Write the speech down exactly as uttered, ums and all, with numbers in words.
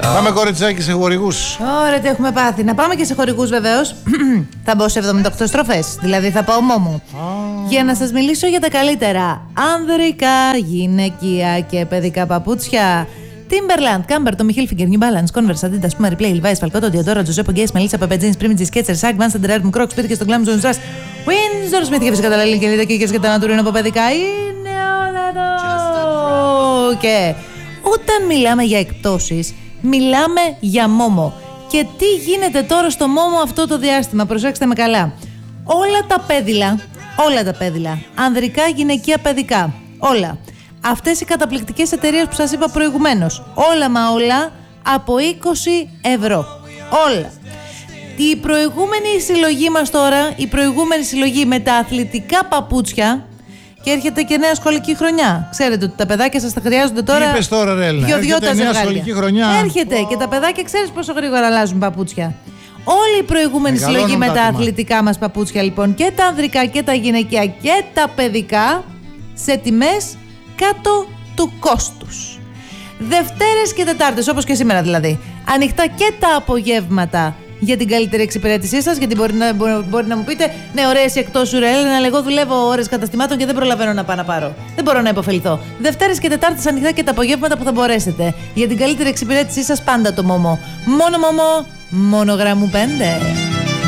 Πάμε κοριτσάκι σε χορηγούς. Ωραία, τι έχουμε πάθει. Να πάμε και σε χορηγούς βεβαίως. Θα μπω σε εβδομήντα οκτώ στροφές. Δηλαδή θα πάω μόμο. Oh. Για να σας μιλήσω για τα καλύτερα ανδρικά, γυναικεία και παιδικά παπούτσια. Timberland, Camber, Tommy Hilfiger, New Balance, Converse, Adidas, Puma, Replay, Levi's, Falcotto, Diodora, Giuseppe Guess, Melissa, Pepe Jeans, Primogenes, Skechers, Sag, Vans, Under Armour, Crocs, σπίτι και στο Glam Zone Strass, Windsor, Smith και φυσικά τα Lily και Lida Kickers και τα Naturino από παιδικά. Είναι όλα εδώ. Και όταν μιλάμε για εκπτώσεις, μιλάμε για μόμο. Και τι γίνεται τώρα στο μόμο αυτό το διάστημα, προσέξτε με καλά. Όλα τα πέδιλα, όλα τα πέδιλα, ανδρικά, γυναικεία, παιδικά, όλα. Αυτές οι καταπληκτικές εταιρείες που σας είπα προηγουμένως, όλα μα όλα από είκοσι ευρώ. Όλα. Η προηγούμενη συλλογή μας τώρα, η προηγούμενη συλλογή με τα αθλητικά παπούτσια, και έρχεται και νέα σχολική χρονιά. Ξέρετε ότι τα παιδάκια σας τα χρειάζονται τώρα. Τι είπες τώρα, ρε Έλληνα? Δυο-δυο τα νέα σχολική χρονιά. Έρχεται oh. και τα παιδάκια ξέρεις πόσο γρήγορα αλλάζουν παπούτσια. Όλη η προηγούμενη Μεγαλώνουν συλλογή με τα άτομα. αθλητικά μας παπούτσια λοιπόν, και τα ανδρικά και τα γυναικεία και τα παιδικά, σε τιμές κάτω του κόστους. Δευτέρες και Τετάρτες, όπως και σήμερα δηλαδή. Ανοιχτά και τα απογεύματα για την καλύτερη εξυπηρέτησή σας, γιατί μπορεί να, μπορεί, μπορεί να μου πείτε, ναι, ωραία, εσύ εκτός σου, ρε Έλληνα, αλλά εγώ δουλεύω ώρες καταστημάτων και δεν προλαβαίνω να πάω να πάρω. Δεν μπορώ να υποφεληθώ. Δευτέρες και Τετάρτες ανοιχτά και τα απογεύματα που θα μπορέσετε. Για την καλύτερη εξυπηρέτησή σας πάντα το Μόμο. Μόνο Μόμο, μόνο γραμμού πέντε.